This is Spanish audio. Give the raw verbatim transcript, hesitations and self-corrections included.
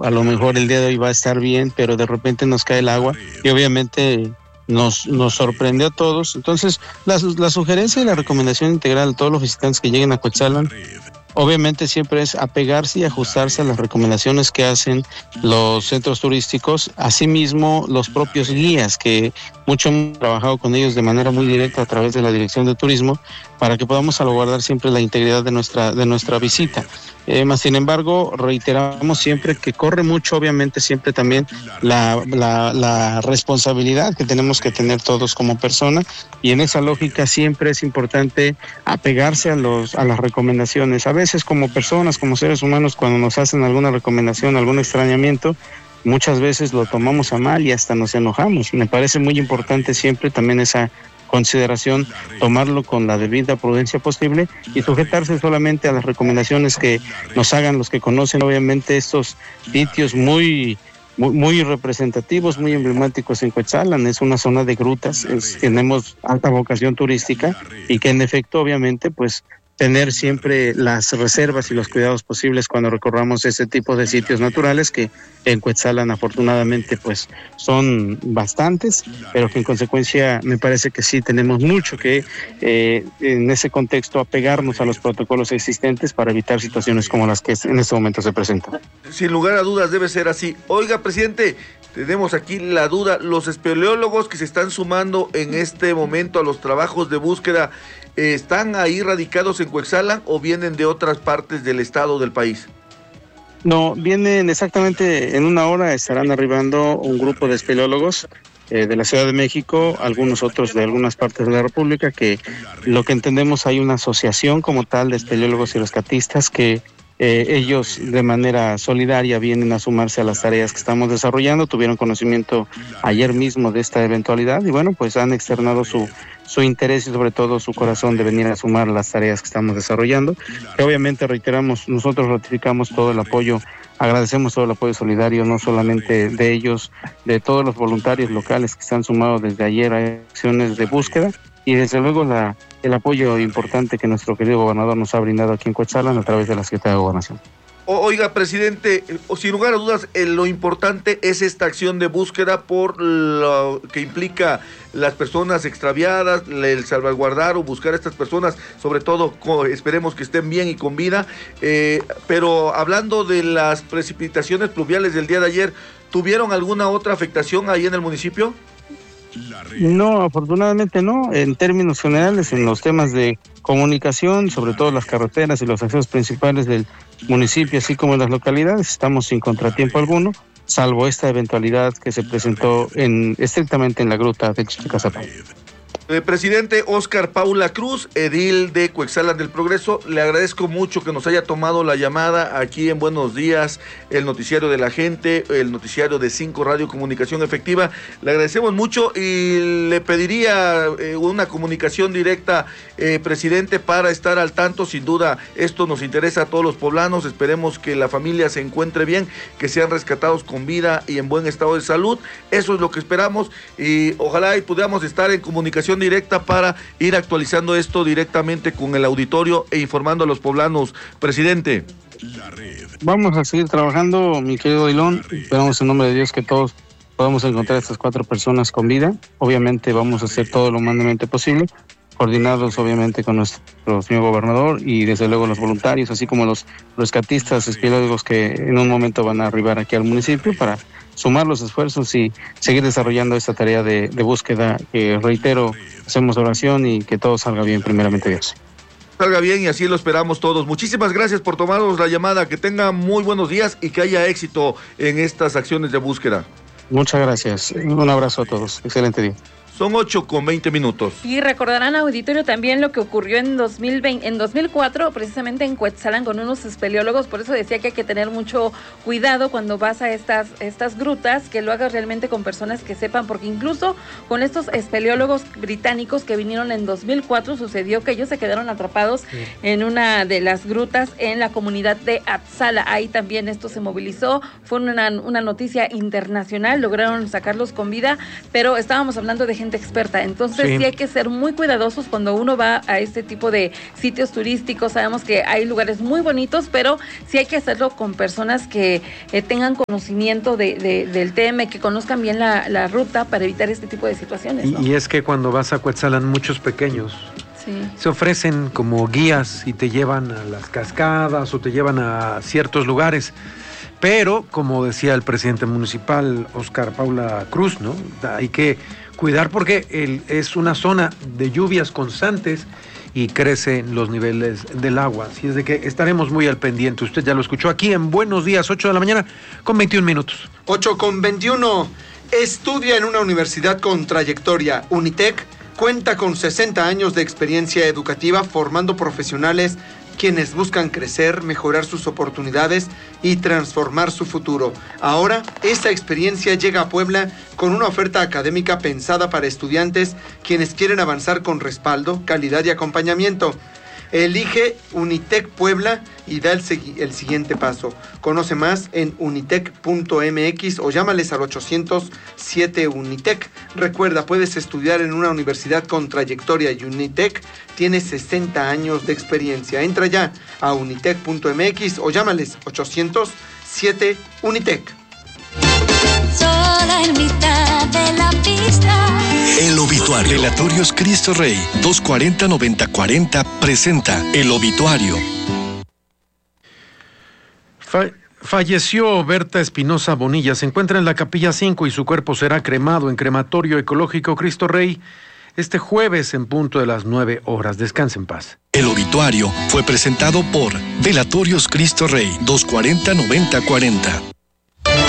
a lo mejor el día de hoy va a estar bien, pero de repente nos cae el agua y obviamente nos, nos sorprende a todos. Entonces, la, la sugerencia y la recomendación integral a todos los visitantes que lleguen a Cuetzalan, obviamente siempre es apegarse y ajustarse a las recomendaciones que hacen los centros turísticos, asimismo los propios guías, que mucho hemos trabajado con ellos de manera muy directa a través de la Dirección de Turismo, para que podamos salvaguardar siempre la integridad de nuestra, de nuestra visita. Eh, más sin embargo, reiteramos siempre que corre mucho, obviamente, siempre también la, la, la responsabilidad que tenemos que tener todos como personas, y en esa lógica siempre es importante apegarse a, los, a las recomendaciones. A veces como personas, como seres humanos, cuando nos hacen alguna recomendación, algún extrañamiento, muchas veces lo tomamos a mal y hasta nos enojamos. Me parece muy importante siempre también esa consideración, tomarlo con la debida prudencia posible y sujetarse solamente a las recomendaciones que nos hagan los que conocen, obviamente, estos sitios muy, muy, muy representativos, muy emblemáticos en Cuetzalan. Es una zona de grutas, es, tenemos alta vocación turística y que en efecto, obviamente, pues tener siempre las reservas y los cuidados posibles cuando recorramos ese tipo de sitios naturales, que en Cuetzalan afortunadamente pues son bastantes, pero que en consecuencia me parece que sí tenemos mucho que eh, en ese contexto apegarnos a los protocolos existentes para evitar situaciones como las que en este momento se presentan. Sin lugar a dudas debe ser así. Oiga, presidente, tenemos aquí la duda, los espeleólogos que se están sumando en este momento a los trabajos de búsqueda, ¿están ahí radicados en Cuetzalan o vienen de otras partes del estado del país? No, vienen exactamente en una hora, estarán arribando un grupo de espeleólogos eh, de la Ciudad de México, algunos otros de algunas partes de la República, que lo que entendemos hay una asociación como tal de espeleólogos y rescatistas que Eh, ellos de manera solidaria vienen a sumarse a las tareas que estamos desarrollando. Tuvieron conocimiento ayer mismo de esta eventualidad y bueno, pues han externado su, su interés y sobre todo su corazón de venir a sumar las tareas que estamos desarrollando, que obviamente reiteramos, nosotros ratificamos todo el apoyo, agradecemos todo el apoyo solidario, no solamente de ellos, de todos los voluntarios locales que se han sumado desde ayer a acciones de búsqueda, y desde luego la, el apoyo importante que nuestro querido gobernador nos ha brindado aquí en Cuetzalan a través de la Secretaría de Gobernación. Oiga, presidente, sin lugar a dudas, lo importante es esta acción de búsqueda por lo que implica las personas extraviadas, el salvaguardar o buscar a estas personas, sobre todo esperemos que estén bien y con vida, eh, pero hablando de las precipitaciones pluviales del día de ayer, ¿tuvieron alguna otra afectación ahí en el municipio? No, afortunadamente no. En términos generales, en los temas de comunicación, sobre todo las carreteras y los accesos principales del municipio, así como en las localidades, estamos sin contratiempo alguno, salvo esta eventualidad que se presentó en, estrictamente en la gruta de Chichicazapán. Eh, presidente Óscar Paula Cruz, edil de Cuetzalan del Progreso, le agradezco mucho que nos haya tomado la llamada aquí en Buenos Días, el noticiario de la gente, el noticiario de cinco Radio Comunicación Efectiva. Le agradecemos mucho y le pediría eh, una comunicación directa, eh, presidente, para estar al tanto. Sin duda, esto nos interesa a todos los poblanos. Esperemos que la familia se encuentre bien, que sean rescatados con vida y en buen estado de salud. Eso es lo que esperamos y ojalá y podamos estar en comunicación directa para ir actualizando esto directamente con el auditorio e informando a los poblanos. Presidente. Vamos a seguir trabajando, mi querido Dilón. Esperamos en nombre de Dios que todos podamos encontrar a estas cuatro personas con vida. Obviamente vamos a hacer todo lo humanamente posible, coordinados obviamente con nuestro señor gobernador y desde luego los voluntarios, así como los rescatistas, espeleólogos que en un momento van a arribar aquí al municipio para sumar los esfuerzos y seguir desarrollando esta tarea de, de búsqueda, que reitero, hacemos oración y que todo salga bien, primeramente Dios. Salga bien y así lo esperamos todos. Muchísimas gracias por tomarnos la llamada, que tengan muy buenos días y que haya éxito en estas acciones de búsqueda. Muchas gracias, un abrazo a todos, excelente día. Son ocho con veinte minutos. Y recordarán, auditorio, también lo que ocurrió en dos mil veinte, en dos mil cuatro, precisamente en Cuetzalan, con unos espeleólogos. Por eso decía que hay que tener mucho cuidado cuando vas a estas, estas grutas, que lo hagas realmente con personas que sepan, porque incluso con estos espeleólogos británicos que vinieron en dos mil cuatro, sucedió que ellos se quedaron atrapados sí. en una de las grutas en la comunidad de Atzala. Ahí también esto se movilizó, fue una, una noticia internacional, lograron sacarlos con vida, pero estábamos hablando de gente gente experta. Entonces sí. sí hay que ser muy cuidadosos cuando uno va a este tipo de sitios turísticos. Sabemos que hay lugares muy bonitos, pero sí hay que hacerlo con personas que eh, tengan conocimiento de, de, del tema, que conozcan bien la, la ruta para evitar este tipo de situaciones, ¿no? Y, y es que cuando vas a Cuetzalan, muchos pequeños sí. se ofrecen como guías y te llevan a las cascadas o te llevan a ciertos lugares. Pero, como decía el presidente municipal, Óscar Paula Cruz, ¿no? Hay que cuidar porque el, es una zona de lluvias constantes y crecen los niveles del agua. Así es de que estaremos muy al pendiente. Usted ya lo escuchó aquí en Buenos Días, ocho de la mañana con veintiún minutos. ocho con veintiuno. Estudia en una universidad con trayectoria. Unitec cuenta con sesenta años de experiencia educativa formando profesionales quienes buscan crecer, mejorar sus oportunidades y transformar su futuro. Ahora, esta experiencia llega a Puebla con una oferta académica pensada para estudiantes quienes quieren avanzar con respaldo, calidad y acompañamiento. Elige Unitec Puebla y da el, el siguiente paso. Conoce más en unitec punto m x o llámales al ochocientos siete Unitec. Recuerda, puedes estudiar en una universidad con trayectoria y Unitec tiene sesenta años de experiencia. Entra ya a unitec punto m x o llámales ochocientos siete Unitec. Sola en mitad de la pista. El obituario. Velatorios Cristo Rey doscientos cuarenta noventa cuarenta presenta El obituario. Fa- falleció Berta Espinosa Bonilla. Se encuentra en la Capilla cinco y su cuerpo será cremado en Crematorio Ecológico Cristo Rey este jueves en punto de las nueve horas. Descanse en paz. El obituario fue presentado por Velatorios Cristo Rey doscientos cuarenta noventa cuarenta.